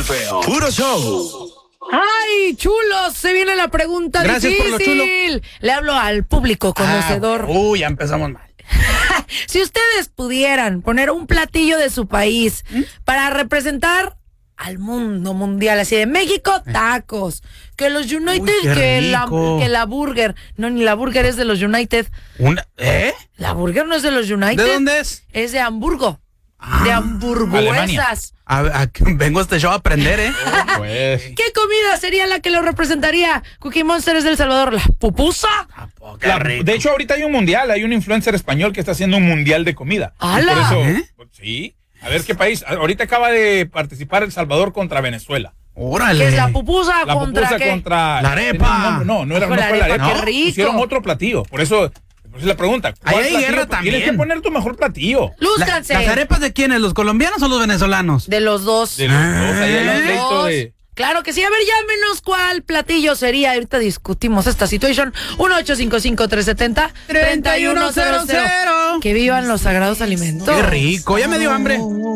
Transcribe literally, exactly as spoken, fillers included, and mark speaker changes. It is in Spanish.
Speaker 1: feo. Puro show.
Speaker 2: ¡Ay, chulos! Se viene la pregunta
Speaker 3: Gracias
Speaker 2: difícil.
Speaker 3: por lo chulo.
Speaker 2: Le hablo al público conocedor.
Speaker 3: Ah, uy, ya empezamos mal.
Speaker 2: Si ustedes pudieran poner un platillo de su país ¿Mm? para representar al mundo mundial, así de México, tacos, que los United,
Speaker 3: Uy,
Speaker 2: que, la,
Speaker 3: rico.
Speaker 2: que la burger, no, ni la burger es de los United.
Speaker 3: Una, ¿Eh?
Speaker 2: La burger no es de los United.
Speaker 3: ¿De dónde es?
Speaker 2: Es de Hamburgo, ah, de hamburguesas.
Speaker 3: A, a, vengo a este show a aprender, ¿eh?
Speaker 4: Oh, pues.
Speaker 2: ¿Qué comida sería la que lo representaría? Cookie Monster es del Salvador, la pupusa.
Speaker 4: La, de hecho, ahorita hay un mundial, hay un influencer español que está haciendo un mundial de comida.
Speaker 2: ¡Hala!
Speaker 4: Por eso,
Speaker 3: ¿Eh?
Speaker 4: sí. A ver qué país. Ahorita acaba de participar El Salvador contra Venezuela.
Speaker 3: Órale.
Speaker 2: ¿Qué es la pupusa
Speaker 4: La
Speaker 2: contra
Speaker 4: pupusa
Speaker 2: qué?
Speaker 4: contra
Speaker 3: La arepa.
Speaker 4: No, no, no era
Speaker 2: Con
Speaker 4: no
Speaker 2: la
Speaker 4: fue la
Speaker 2: arepa,
Speaker 4: arepa.
Speaker 2: qué rico.
Speaker 4: Pusieron otro platillo. Por eso, por eso la pregunta. ¿cuál
Speaker 3: Ahí hay
Speaker 4: platillo?
Speaker 3: guerra también.
Speaker 4: Tienes que poner tu mejor platillo.
Speaker 2: Lúzcanse.
Speaker 3: La, ¿Las arepas de quiénes? ¿Los colombianos o los venezolanos?
Speaker 2: De los dos.
Speaker 4: De los dos, ahí hay un
Speaker 2: Los
Speaker 4: pleito
Speaker 2: dos.
Speaker 4: de...
Speaker 2: Claro que sí. A ver, llámenos cuál platillo sería. Ahorita discutimos esta situación. uno ocho cinco cinco, tres siete cero, tres uno cero cero. Que vivan los sagrados alimentos.
Speaker 3: Qué rico, ya me dio hambre.